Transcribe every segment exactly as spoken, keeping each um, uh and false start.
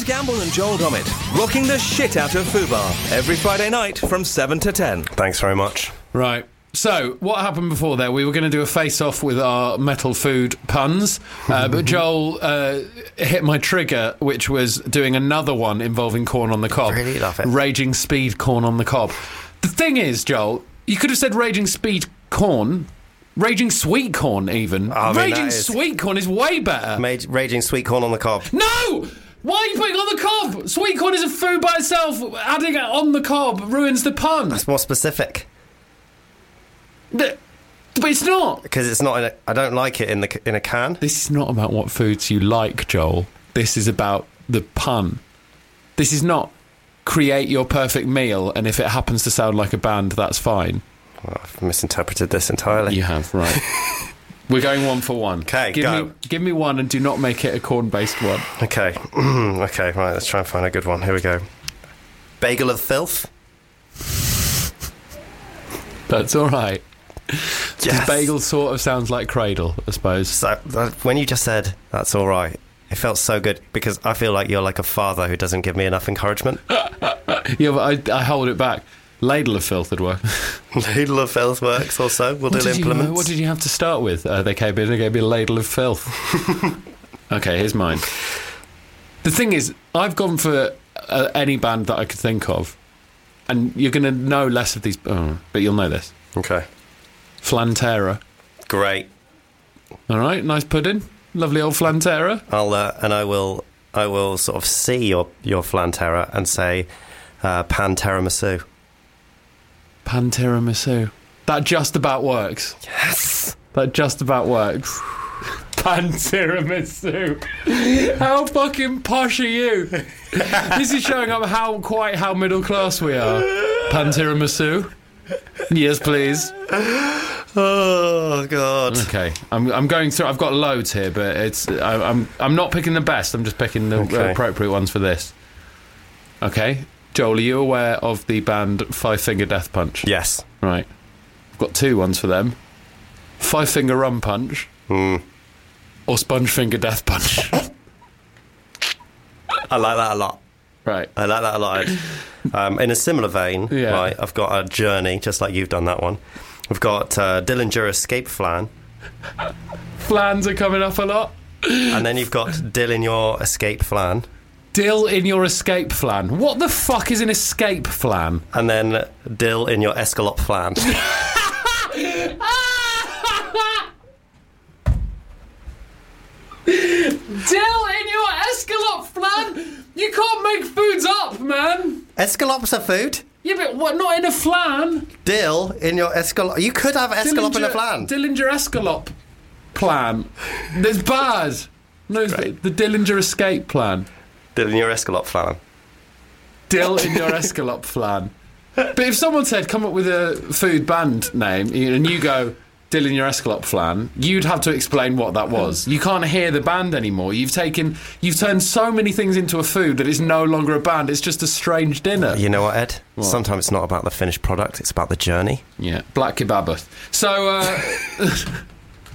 Ed Gamble and Joel Dommett, rocking the shit out of Fubar every Friday night from seven to ten. Thanks very much. Right. So, what happened before there? We were going to do a face-off with our metal food puns, uh, but Joel uh, hit my trigger, which was doing another one involving corn on the cob. Really love it. Raging Speed Corn on the Cob. The thing is, Joel, you could have said Raging Speed Corn, Raging Sweet Corn even. I mean, Raging that is- Sweet Corn is way better. Made raging sweet corn on the cob. No! Why are you putting it on the cob? Sweet corn is a food by itself. Adding it on the cob ruins the pun. That's more specific. The- but it's not. Because it's not in a, I don't like it in the in a can. This is not about what foods you like, Joel. This is about the pun. This is not create your perfect meal, and if it happens to sound like a band, that's fine. Well, I've misinterpreted this entirely. You have, right. We're going one for one. Okay, give go. Me, give me one and do not make it a corn-based one. Okay. Okay, right, let's try and find a good one. Here we go. Bagel of filth? That's all right. Yes. Because bagel sort of sounds like cradle, I suppose. So, that, when you just said, that's all right, it felt so good because I feel like you're like a father who doesn't give me enough encouragement. Yeah, but I, I hold it back. Ladle of filth would work. Ladle of filth works also. We'll What do did, you, implements. what did you have to start with? Uh, they came in and gave me a ladle of filth. Okay, here's mine. The thing is, I've gone for uh, any band that I could think of, and you're going to know less of these, oh, but you'll know this. Okay. Flantera. Great. All right, nice pudding. Lovely old Flantera. I'll uh, and I will I will sort of see your your Flantera and say uh, pan tiramisu. Pan tiramisu. That just about works. Yes. That just about works. Pan tiramisu. How fucking posh are you? This is showing up how quite how middle class we are. Pan tiramisu. Yes, please. Oh God. Okay, I'm I'm going through. I've got loads here, but it's I, I'm I'm not picking the best. I'm just picking the Okay. appropriate ones for this. Okay, Joel, are you aware of the band Five Finger Death Punch? Yes. Right. I've got two ones for them. Five Finger Rum Punch Mm. or Sponge Finger Death Punch. I like that a lot. Right. I like that a lot. Um, in a similar vein, Yeah. right, I've got a journey, just like you've done that one. We've got uh, Dillinger Escape Flan, Flans are coming up a lot. and then you've got Dill in your Escape Flan, Dill in your escape flan. What the fuck is an escape flan? and then Dill in your Escalop Flan. Dill in your escalope flan? You can't make foods up, man. Escalop's a food. Yeah, but what? Not in a flan. Dill in your Escalop. You could have Escalop in a flan. Dillinger escalope plan. That's bad. No, it's the, Great. the Dillinger escape plan. Dill in your Escalop Flan. Dill in your escalope flan. But if someone said, come up with a food band name, and you go, Dill in your escalope flan, you'd have to explain what that was. You can't hear the band anymore. You've taken, you've turned so many things into a food that it's no longer a band. It's just a strange dinner. You know what, Ed? What? Sometimes it's not about the finished product, it's about the journey. Yeah, black kebabba. So, uh...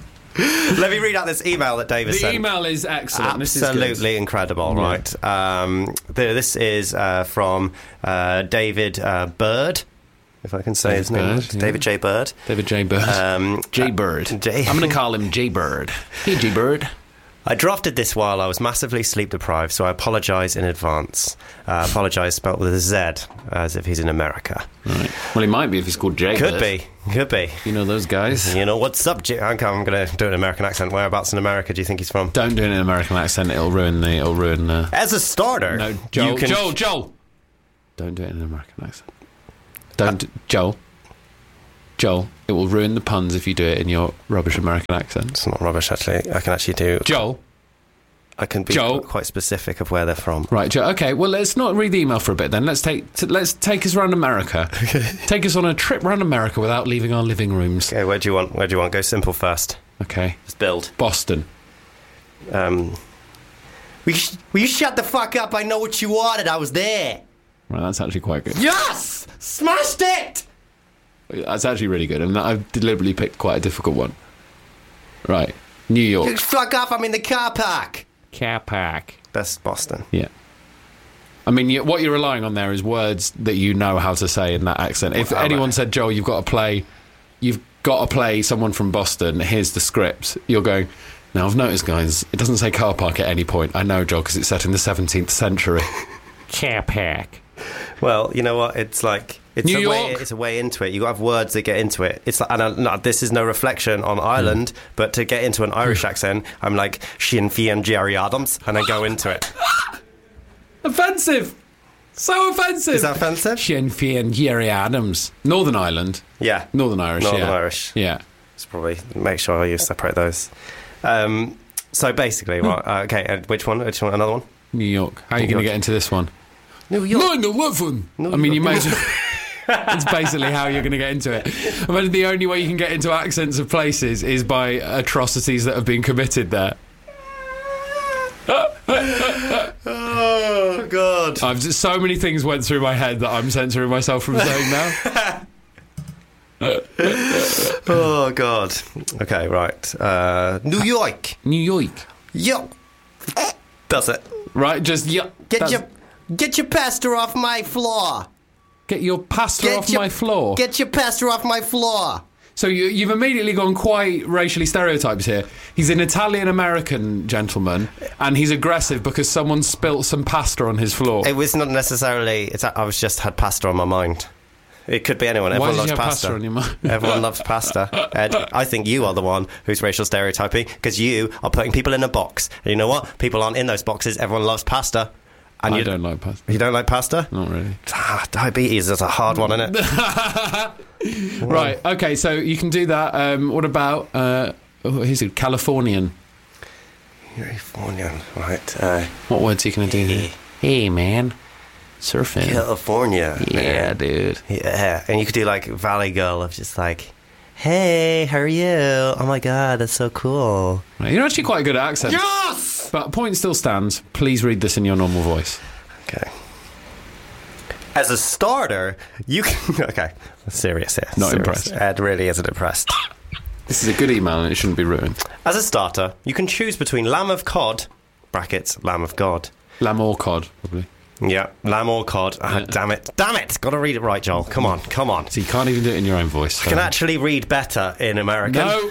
Let me read out this email that David the sent. email is excellent. This is good. Absolutely incredible, Yeah. right? Um, th- this is uh, from uh, David uh, Bird, if I can say David his name. Bird, yeah. David J. Bird. David J. Bird. Um, J. uh, Bird. J- I'm going to call him J. Bird. Hey, J. Bird. I drafted this while I was massively sleep deprived, so I apologise in advance. Uh, apologise spelt with a Z, as if he's in America. Right. Well, he might be if he's called J. Could Bird. be, could be. You know those guys? You know, what's up, J- I'm going to do an American accent. Whereabouts in America do you think he's from? Don't do it in an American accent. It'll ruin the... It'll ruin... Uh... As a starter, No, Joel, you can... Joel, Joel. Don't do it in an American accent. Don't, uh, Joel. Joel, it will ruin the puns if you do it in your rubbish American accent. It's not rubbish, actually. I can actually do... Joel. I can be Joel. quite specific of where they're from. Right, Joel. Okay, well, let's not read the email for a bit then. Let's take t- let's take us around America. Take us on a trip around America without leaving our living rooms. Okay, where do you want? Where do you want? Go simple first. Okay. Just build. Boston. Um... Will you, sh- will you shut the fuck up? I know what you wanted. I was there. Right, that's actually quite good. Yes! Smashed it! That's actually really good. And I've deliberately picked quite a difficult one. Right. New York. You fuck off, I'm in the car park. Car park. That's Boston. Yeah. I mean, you, what you're relying on there is words that you know how to say in that accent. If Oh, anyone right. said, Joel, you've got to play, you've got to play someone from Boston, here's the script, you're going, now I've noticed, guys, it doesn't say car park at any point. I know, Joel, because it's set in the seventeenth century. Car park. Well, you know what? It's like it's New a way. York. It's a way into it. You have words that get into it. It's like, and I, no, this is no reflection on Ireland, Hmm. but to get into an Irish accent, I'm like Sinn Féin Jerry Adams, and I go into it. Offensive! So offensive! Is that offensive? Sinn Féin, Jerry Adams. Northern Ireland. Yeah, Northern Irish, Northern yeah. Irish. Yeah. Let's probably make sure you separate those. Um, so basically, Hmm. what? Uh, okay, uh, which one? Which one? Another one? New York. How are you New going to York. get into this one? New York. nine eleven. New I mean, you York. may as well. That's basically how you're going to get into it. I mean, the only way you can get into accents of places is by atrocities that have been committed there. Oh God! I've just, so many things went through my head that I'm censoring myself from saying now. Oh God! Okay, right. Uh, New York. New York. Yo. Does it? Right, just yeah. Get that's- your get your pasta off my floor. get your pasta Get off your- my floor. Get your pasta off my floor. So you, you've immediately gone quite racially stereotypes here. He's an Italian-American gentleman, and he's aggressive because someone spilt some pasta on his floor. It was not necessarily. It's. I was just had pasta on my mind. It could be anyone. Why Everyone did loves you have pasta. pasta on your mind? Everyone loves pasta. Ed, I think you are the one who's racial stereotyping because you are putting people in a box. And you know what? People aren't in those boxes. Everyone loves pasta. And I you don't like pasta. You don't like pasta? Not really. Ah, diabetes is a hard one, isn't it? Right, okay, so you can do that. Um, what about, uh, oh, here's a Californian. California, right? Uh, What words are you going to do here? Hey, man. Surfing. California. Yeah, man. dude. Yeah, and you could do like Valley Girl of just like, hey, how are you? Oh my God, that's so cool. Right, you're actually quite good at accents. Yes! But point still stands. Please read this in your normal voice. Okay. As a starter, you can. Okay, serious here. Not serious. impressed. Ed really isn't impressed. This is a good email and it shouldn't be ruined. As a starter, you can choose between lamb of cod, brackets, lamb of God. Lamb or cod, probably. Yeah, lamb or cod. Ah, Yeah. damn it. Damn it! Got to read it right, Joel. Come on, come on. So you can't even do it in your own voice. I can actually read better in American. No.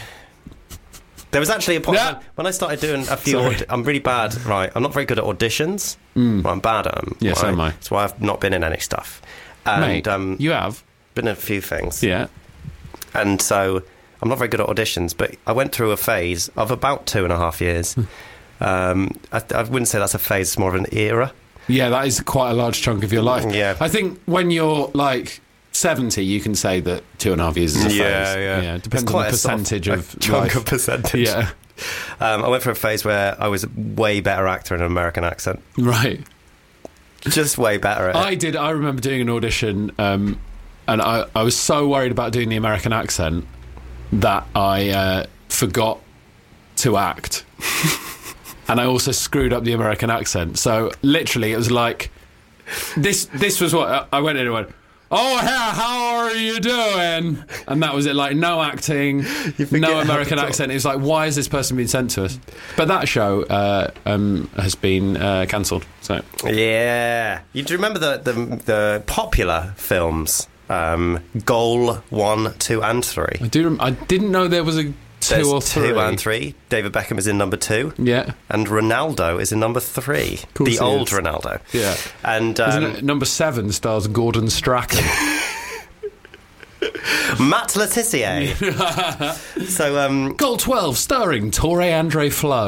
There was actually a point Yeah. when I started doing a few. Sorry. Aud- I'm really bad, right? I'm not very good at auditions. Well, I'm bad at them. Yeah, so right? am I. That's why I've not been in any stuff. And Mate, um, you have. been in a few things. Yeah. And so I'm not very good at auditions, but I went through a phase of about two and a half years. um, I, I wouldn't say that's a phase, it's more of an era. Yeah, that is quite a large chunk of your life. Yeah. I think when you're like seventy, you can say that two and a half years is a phase. Yeah, it depends It's on quite the a sort of- percentage a of chunk life. of percentage. Yeah. Um, I went through a phase where I was a way better actor in an American accent. Right. Just way better at it. I did. I remember doing an audition, um, and I, I was so worried about doing the American accent that I uh, forgot to act, and I also screwed up the American accent. So literally, it was like this. This was what I went in and went. Oh, yeah, how are you doing? And that was it. Like no acting, forget no how American to talk. accent. It was like, why has this person been sent to us? But that show uh, um, has been uh, cancelled. So. Yeah. You do remember the, the, the popular films? Um, Goal one, two, and three. I do. Rem- I didn't know there was a two There's or three. two and three. David Beckham is in number two. Yeah, And Ronaldo is in number three. course The he old is. Ronaldo. yeah. And Isn't um, it, number seven stars Gordon Strachan. Matt Letizia. So, um, Goal twelve starring Torre Andre Flo.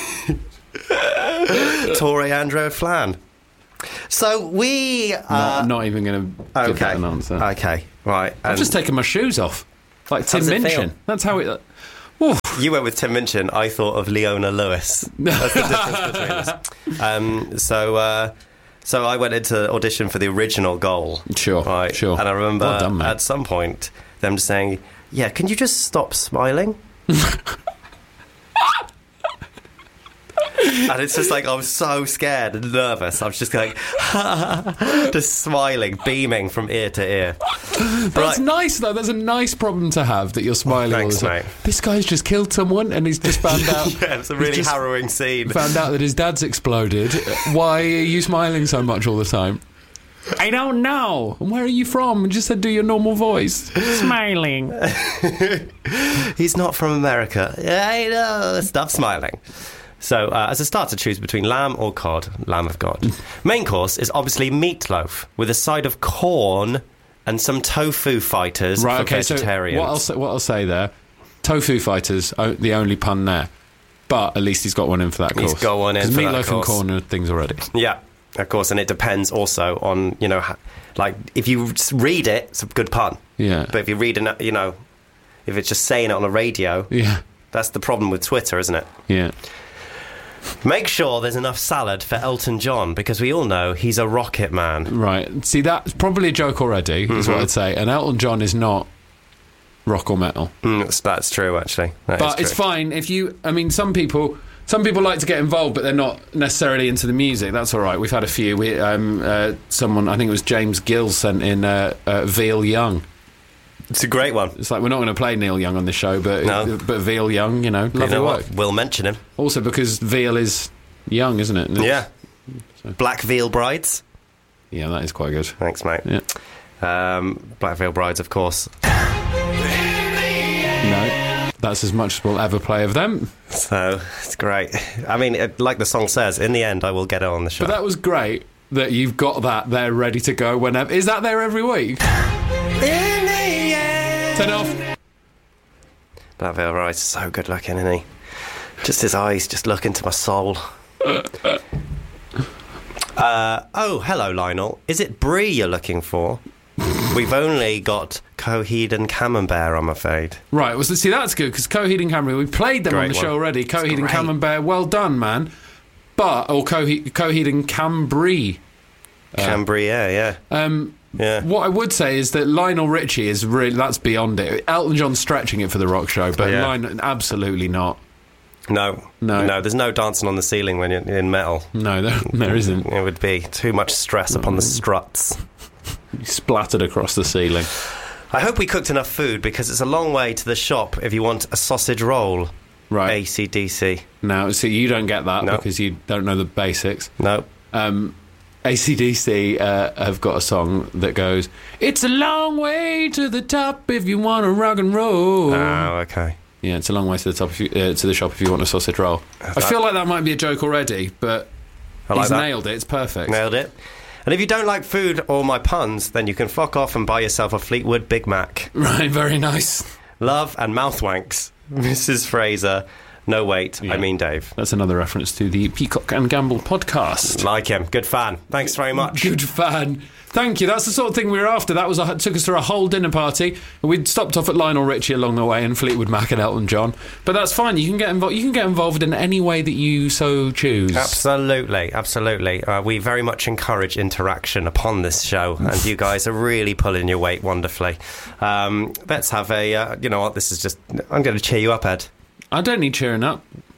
Torre Andrew Flan. So we. Uh, not, not even going to give okay. that an answer. Okay. Right. I've And just taken my shoes off, like Tim does it feel? Minchin. That's how it. Oof. you went with Tim Minchin. I thought of Leona Lewis. That's the difference between us. Um, so. Uh, So I went into audition for the original Goal. Sure, Right. sure. And I remember Well done, mate. at some point them just saying, yeah, can you just stop smiling? And it's just like, I was so scared and nervous. I was just like, just smiling, beaming from ear to ear. That's Right. nice, though. That's a nice problem to have, that you're smiling Thanks, all the time. mate. This guy's just killed someone and he's just found out. Yeah, it's a he's really just harrowing scene. Found out that his dad's exploded. Why are you smiling so much all the time? I don't know. And where are you from? And just said, do your normal voice. Smiling. He's not from America. I know. Stop smiling. So, uh, as a starter, choose between lamb or cod. Lamb of God. Main course is obviously meatloaf with a side of corn and some tofu fighters Right, for okay, so vegetarians. what I'll, say, what I'll say there, tofu fighters, oh, the only pun there. But at least he's got one in for that course. He's got one in 'Cause for that meatloaf and course. corn are things already. Yeah, of course, and it depends also on, you know, ha- like, if you s- read it, it's a good pun. Yeah. But if you read it, you know, if it's just saying it on the radio, Yeah. that's the problem with Twitter, isn't it? Yeah. Make sure there's enough salad for Elton John, because we all know he's a rocket man. Right. See, that's probably a joke already, is Mm-hmm. what I'd say. And Elton John is not rock or metal. Mm, that's, that's true, actually. That is But it's true. fine if you. I mean, some people. Some people like to get involved, but they're not necessarily into the music. That's all right. We've had a few. We, um, uh, someone, I think it was James Gill, sent in uh, uh, Veal Young. It's a great one. It's like, we're not going to play Neil Young on this show, but No. but Veal Young, you know, lovely You know work. what? We'll mention him. Also, because Veal is young, isn't it? And it's- Yeah. Black Veal Brides. yeah, that is quite good. Thanks, mate. Yeah. Um, Black Veil Brides, of course. No, that's as much as we'll ever play of them. So it's great. I mean, it, like the song says, in the end, I will get it on the show. But that was great that you've got that there ready to go whenever. Is that there every week? In the end. Turn it off. Black Veil Brides is so good looking, isn't he? Just his eyes, just look into my soul. uh, oh, hello, Lionel. Is it brie you're looking for? We've only got Coheed and Camembert, I'm afraid. Right, well, see, that's good, because Coheed and Camembert, we played them on Great the show one. already. Coheed and great. Camembert, well done, man. But, or Coheed, Coheed and Cambry. Cambria, yeah. Um, Yeah. What I would say is that Lionel Richie is really, that's beyond it. Elton John's stretching it for the rock show, but Yeah. Lionel, absolutely not. No. No. No, there's no dancing on the ceiling when you're in metal. No, there, there isn't. It would be too much stress upon the struts. Splattered across the ceiling. I hope we cooked enough food, because it's a long way to the shop if you want a sausage roll. Right. A C D C. Now, so you don't get that No. because you don't know the basics. No. Um, A C D C uh, have got a song that goes, "It's a long way to the top if you want to rock and roll." Oh, okay. Yeah, it's a long way to the top if you, uh, to the shop if you want a sausage roll. I feel like that might be a joke already, but I like he's that. nailed it. It's perfect. Nailed it. And if you don't like food or my puns, then you can fuck off and buy yourself a Fleetwood Big Mac. Right, very nice. Love and mouth wanks. Missus Fraser. No, wait, Yeah. I mean Dave. That's another reference to the Peacock and Gamble podcast. Like him. Good fan. Thanks very much. Good fan. Thank you. That's the sort of thing we were after. That was a, took us through a whole dinner party. We'd stopped off at Lionel Richie along the way and Fleetwood Mac and Elton John. But that's fine. You can get involved. You can get involved in any way that you so choose. Absolutely, absolutely. Uh, we very much encourage interaction upon this show, and you guys are really pulling your weight wonderfully. Um, let's have a, uh, you know what, this is just, I'm going to cheer you up, Ed. I don't need cheering up.